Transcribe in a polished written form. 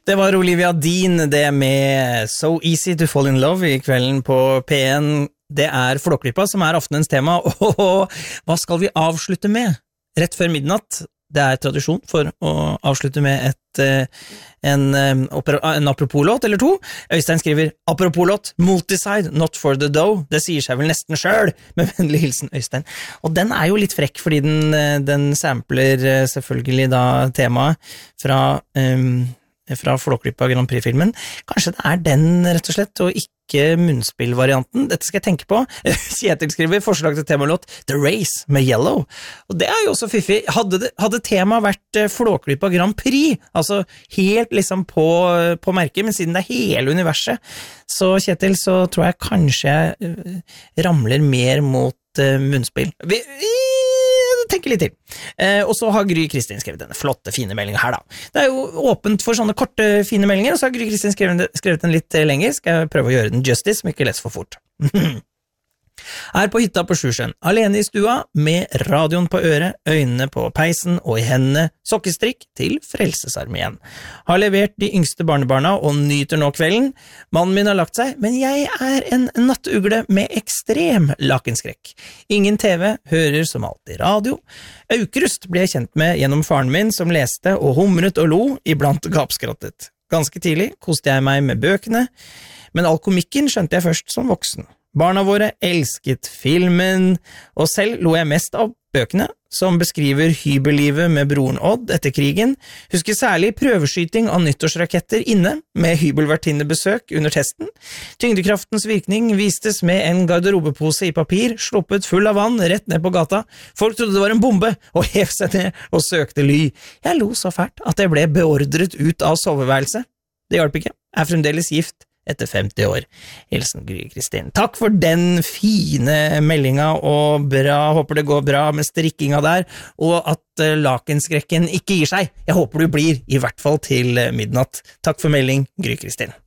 Det var Olivia Dean, det med So Easy to Fall in Love I kvelden på P1. Det Flåklypa som aftenens tema, og hva skal vi avslutte med? Rett før midnatt, det tradisjon for å avslutte med en apropos-låt eller to. Øystein skriver, apropos-låt, multiside, not for the dough. Det sier seg vel nesten selv, med vennlig hilsen Øystein. Og den jo litt frekk, fordi den sampler selvfølgelig da temaet fra Flåklypa Grand Prix-filmen. Kanskje det den rett og slett, og ikke munnspill-varianten. Dette skal jeg tenke på. Kjetil skriver forslag til temalåt The Race med Yellow. Og det jo også fiffig. Hadde temaet vært Flåklypa Grand Prix, altså helt liksom på merket, men siden det hele universet, så Kjetil, så tror jeg kanskje jeg ramler mer mot munnspill. Vi tenker litt til. Og så har Gry Kristin skrevet denne flotte, fine meldingen her da. Det jo åpent for sånne korte, fine meldinger, og så har Gry Kristin skrevet den litt lenger. Skal jeg prøve å gjøre den justice, men ikke lese for fort. På hytta på Sjusjøen, alene I stua, med radioen på øret, øynene på peisen og I hendene sokkestrikk til Frelsesarmeen. Har levert de yngste barnebarna og nyter nå kvelden. Mannen min har lagt seg, men jeg en nattugle med ekstrem lakenskrekk. Ingen TV, hører som alltid radio. Aukrust ble jeg kjent med gjennom faren min som leste og humret og lo iblant gapskrattet. Ganske tidlig koste jeg meg med bøkene, men all komikken skjønte jeg først som voksen. Barna våre elsket filmen, og selv lo jeg mest av bøkene, som beskriver hybellivet med broren Odd etter krigen. Husker særlig prøveskyting av nyttårsraketter inne, med hybelvertinnebesøk under testen. Tyngdekraftens virkning vistes med en garderobepose I papir, sluppet full av vann rett ned på gata. Folk trodde det var en bombe, og hev seg ned og søkte ly. Jeg lo så fælt at jeg ble beordret ut av soveværelset. Det hjalp ikke, fremdeles gift. Etter 50 år. Hilsen Gry Kristin. Takk for den fine meldinga, og håper det går bra med strikkinga der, og at lakenskrekken ikke gir seg. Jeg håper du blir, I hvert fall til midnatt. Takk for melding, Gry Kristin.